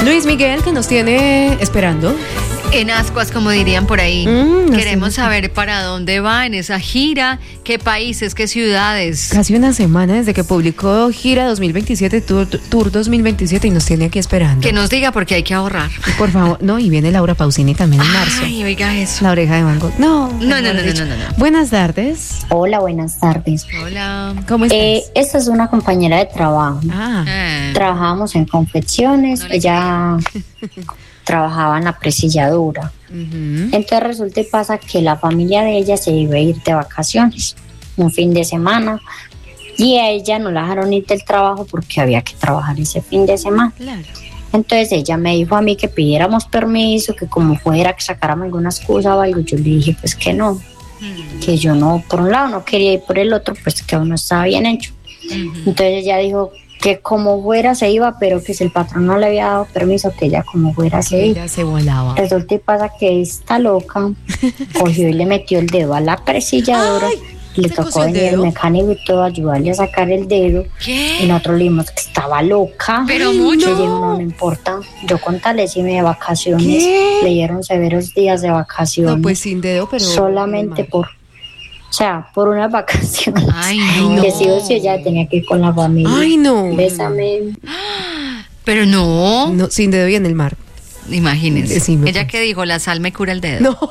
Luis Miguel, que nos tiene esperando. En ascuas, como dirían por ahí. Queremos saber para dónde va en esa gira, qué países, qué ciudades. Casi una semana desde que publicó Gira 2027, Tour 2027, y nos tiene aquí esperando. Que nos diga porque hay que ahorrar. Por favor, no, y viene Laura Pausini también en marzo. Ay, oiga eso. La oreja de Van Gogh. No. Buenas tardes. Hola, buenas tardes. Hola. ¿Cómo estás? Esta es una compañera de trabajo. Trabajábamos en confecciones, ella trabajaba en la presilladura. Entonces resulta y pasa que la familia de ella se iba a ir de vacaciones un fin de semana y a ella no la dejaron ir del trabajo porque había que trabajar ese fin de semana. Claro. Entonces ella me dijo a mí que pidiéramos permiso, que como fuera que sacáramos alguna excusa o algo. Yo le dije pues que no, que yo no, por un lado no quería ir, por el otro pues que aún no estaba bien hecho. Entonces ella dijo que como fuera se iba, pero que si el patrón no le había dado permiso, que ella como fuera se iba. Ella se volaba. Resulta y pasa que esta loca cogió y le metió el dedo a la presilladora. Le tocó venir el mecánico y todo, ayudarle a sacar el dedo. ¿Qué? Y nosotros le dijimos que estaba loca. Pero mucho. No me importa. Yo con tal irme de vacaciones. ¿Qué? Le dieron severos días de vacaciones. No, pues sin dedo, pero solamente por unas vacaciones. Ay, no. Que sí o sí ella tenía que ir con la familia. Ay, no. Bésame. Pero no. No, sin dedo y en el mar. Imagínense. Decime, ella pues. que dijo, la sal me cura el dedo. No.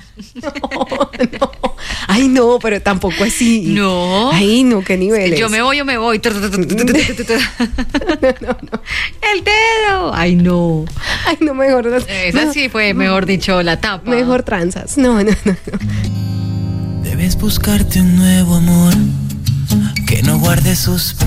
Ay, no, pero tampoco así. No. Ay, no, qué niveles. Yo me voy. No. El dedo. Ay, no. Ay, no, mejor. Esa sí fue, mejor dicho, la tapa. Mejor tranzas. No. Debes buscarte un nuevo amor que no guarde sus